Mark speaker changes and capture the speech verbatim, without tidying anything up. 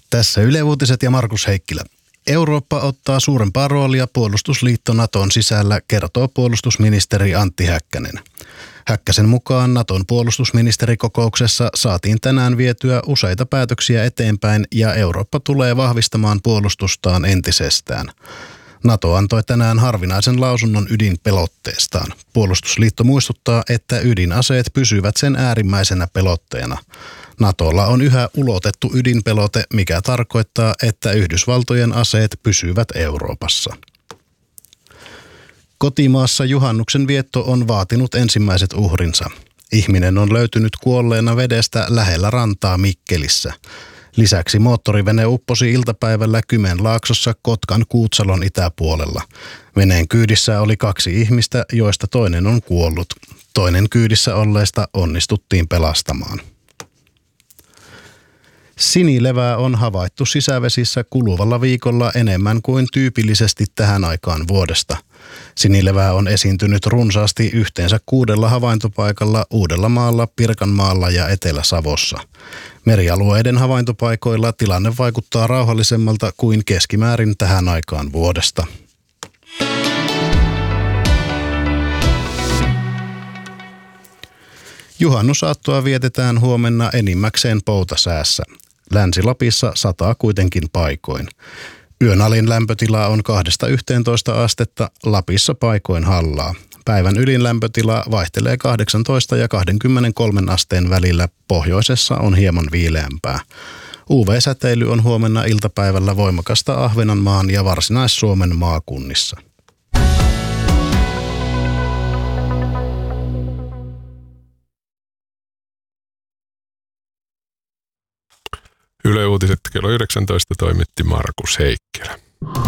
Speaker 1: Tässä Yle Uutiset ja Markus Heikkilä. Eurooppa ottaa suurempaa roolia puolustusliitto Naton sisällä, kertoo puolustusministeri Antti Häkkänen. Häkkäsen mukaan Naton puolustusministerikokouksessa saatiin tänään vietyä useita päätöksiä eteenpäin ja Eurooppa tulee vahvistamaan puolustustaan entisestään. NATO antoi tänään harvinaisen lausunnon ydinpelotteestaan. Puolustusliitto muistuttaa, että ydinaseet pysyvät sen äärimmäisenä pelotteena. NATOlla on yhä ulotettu ydinpelote, mikä tarkoittaa, että Yhdysvaltojen aseet pysyvät Euroopassa. Kotimaassa juhannuksen vietto on vaatinut ensimmäiset uhrinsa. Ihminen on löytynyt kuolleena vedestä lähellä rantaa Mikkelissä. Lisäksi moottorivene upposi iltapäivällä Kymenlaaksossa Kotkan Kuutsalon itäpuolella. Veneen kyydissä oli kaksi ihmistä, joista toinen on kuollut. Toinen kyydissä olleista onnistuttiin pelastamaan. Sinilevää on havaittu sisävesissä kuluvalla viikolla enemmän kuin tyypillisesti tähän aikaan vuodesta. Sinilevää on esiintynyt runsaasti yhteensä kuudella havaintopaikalla Uudellamaalla, Pirkanmaalla ja Etelä-Savossa. Merialueiden havaintopaikoilla tilanne vaikuttaa rauhallisemmalta kuin keskimäärin tähän aikaan vuodesta. Juhannusaattoa vietetään huomenna enimmäkseen poutasäässä. Länsi-Lapissa sataa kuitenkin paikoin. Yön alin lämpötila on kahdesta yhteentoista astetta, Lapissa paikoin hallaa. Päivän ylin lämpötila vaihtelee kahdeksantoista ja kaksikymmentäkolme asteen välillä, pohjoisessa on hieman viileämpää. U V-säteily on huomenna iltapäivällä voimakasta Ahvenanmaan ja Varsinais-Suomen maakunnissa.
Speaker 2: Yle Uutiset kello yhdeksäntoista toimitti Markus Heikkilä.